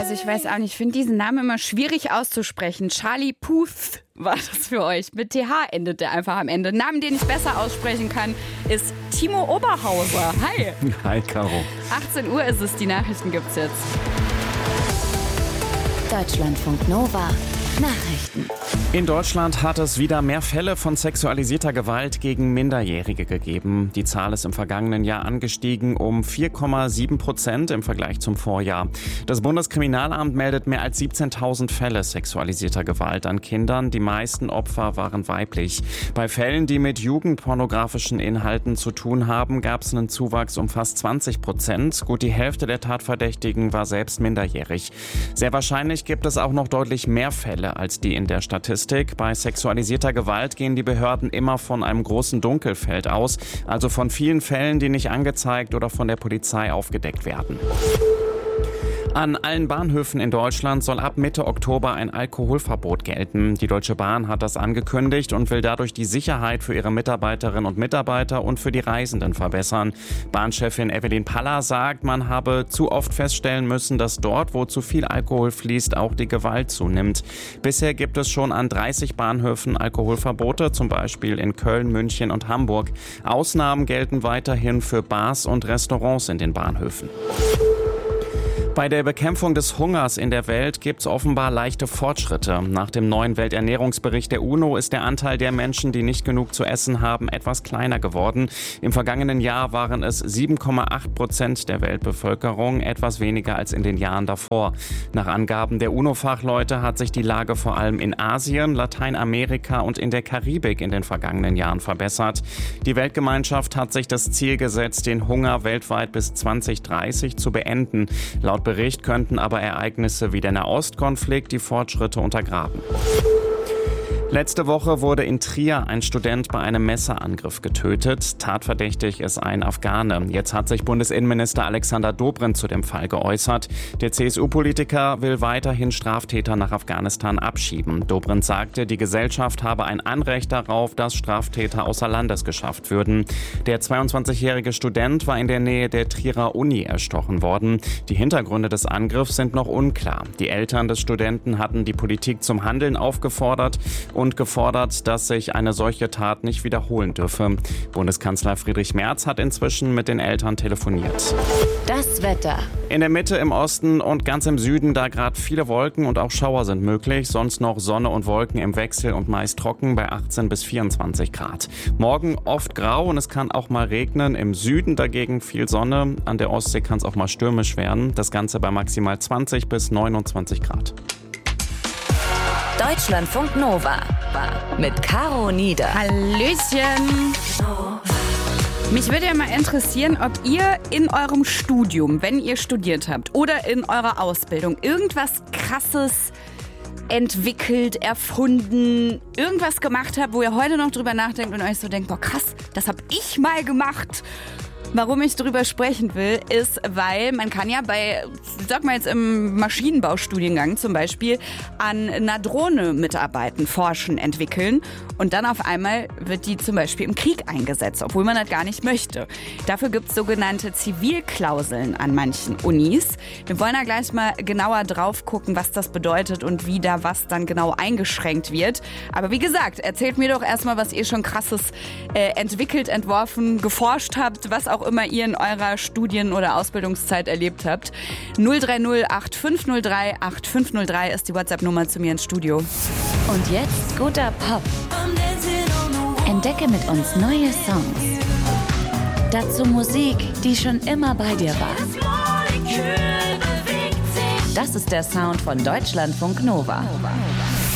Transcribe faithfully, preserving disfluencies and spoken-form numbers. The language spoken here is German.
also ich weiß auch nicht, ich finde diesen Namen immer schwierig auszusprechen. Charlie Puth war das für euch. Mit T H endet der einfach am Ende. Ein Name, den ich besser aussprechen kann, ist Timo Oberhauser. Hi. Hi, Caro. achtzehn Uhr ist es, die Nachrichten gibt's jetzt. Deutschlandfunk Nova. Nachrichten. In Deutschland hat es wieder mehr Fälle von sexualisierter Gewalt gegen Minderjährige gegeben. Die Zahl ist im vergangenen Jahr angestiegen um vier Komma sieben Prozent im Vergleich zum Vorjahr. Das Bundeskriminalamt meldet mehr als siebzehntausend Fälle sexualisierter Gewalt an Kindern. Die meisten Opfer waren weiblich. Bei Fällen, die mit jugendpornografischen Inhalten zu tun haben, gab es einen Zuwachs um fast zwanzig Prozent. Gut die Hälfte der Tatverdächtigen war selbst minderjährig. Sehr wahrscheinlich gibt es auch noch deutlich mehr Fälle als die in der Statistik. Bei sexualisierter Gewalt gehen die Behörden immer von einem großen Dunkelfeld aus, also von vielen Fällen, die nicht angezeigt oder von der Polizei aufgedeckt werden. An allen Bahnhöfen in Deutschland soll ab Mitte Oktober ein Alkoholverbot gelten. Die Deutsche Bahn hat das angekündigt und will dadurch die Sicherheit für ihre Mitarbeiterinnen und Mitarbeiter und für die Reisenden verbessern. Bahnchefin Evelyn Paller sagt, man habe zu oft feststellen müssen, dass dort, wo zu viel Alkohol fließt, auch die Gewalt zunimmt. Bisher gibt es schon an dreißig Bahnhöfen Alkoholverbote, zum Beispiel in Köln, München und Hamburg. Ausnahmen gelten weiterhin für Bars und Restaurants in den Bahnhöfen. Bei der Bekämpfung des Hungers in der Welt gibt es offenbar leichte Fortschritte. Nach dem neuen Welternährungsbericht der UNO ist der Anteil der Menschen, die nicht genug zu essen haben, etwas kleiner geworden. Im vergangenen Jahr waren es sieben Komma acht Prozent der Weltbevölkerung, etwas weniger als in den Jahren davor. Nach Angaben der UNO-Fachleute hat sich die Lage vor allem in Asien, Lateinamerika und in der Karibik in den vergangenen Jahren verbessert. Die Weltgemeinschaft hat sich das Ziel gesetzt, den Hunger weltweit bis zwanzig dreißig zu beenden. Laut Bericht könnten aber Ereignisse wie der Nahostkonflikt die Fortschritte untergraben. Letzte Woche wurde in Trier ein Student bei einem Messerangriff getötet. Tatverdächtig ist ein Afghane. Jetzt hat sich Bundesinnenminister Alexander Dobrindt zu dem Fall geäußert. Der C S U-Politiker will weiterhin Straftäter nach Afghanistan abschieben. Dobrindt sagte, die Gesellschaft habe ein Anrecht darauf, dass Straftäter außer Landes geschafft würden. Der zweiundzwanzigjährige Student war in der Nähe der Trierer Uni erstochen worden. Die Hintergründe des Angriffs sind noch unklar. Die Eltern des Studenten hatten die Politik zum Handeln aufgefordert und gefordert, dass sich eine solche Tat nicht wiederholen dürfe. Bundeskanzler Friedrich Merz hat inzwischen mit den Eltern telefoniert. Das Wetter. In der Mitte, im Osten und ganz im Süden, da gerade viele Wolken und auch Schauer sind möglich. Sonst noch Sonne und Wolken im Wechsel und meist trocken bei achtzehn bis vierundzwanzig Grad. Morgen oft grau und es kann auch mal regnen. Im Süden dagegen viel Sonne. An der Ostsee kann es auch mal stürmisch werden. Das Ganze bei maximal zwanzig bis neunundzwanzig Grad. Deutschlandfunk Nova mit Caro Nieder. Hallöchen. Mich würde ja mal interessieren, ob ihr in eurem Studium, wenn ihr studiert habt oder in eurer Ausbildung, irgendwas Krasses entwickelt, erfunden, irgendwas gemacht habt, wo ihr heute noch drüber nachdenkt und euch so denkt, boah krass, das hab ich mal gemacht. Warum ich drüber sprechen will, ist, weil man kann ja bei, sag mal jetzt im Maschinenbaustudiengang zum Beispiel, an einer Drohne mitarbeiten, forschen, entwickeln und dann auf einmal wird die zum Beispiel im Krieg eingesetzt, obwohl man das gar nicht möchte. Dafür gibt es sogenannte Zivilklauseln an manchen Unis. Wir wollen da gleich mal genauer drauf gucken, was das bedeutet und wie da was dann genau eingeschränkt wird. Aber wie gesagt, erzählt mir doch erstmal, was ihr schon Krasses äh, entwickelt, entworfen, geforscht habt, was auch immer ihr in eurer Studien- oder Ausbildungszeit erlebt habt. null drei null acht fünf null drei acht fünf null drei ist die WhatsApp-Nummer zu mir ins Studio. Und jetzt guter Pop. Entdecke mit uns neue Songs. Dazu Musik, die schon immer bei dir war. Das ist der Sound von Deutschlandfunk Nova.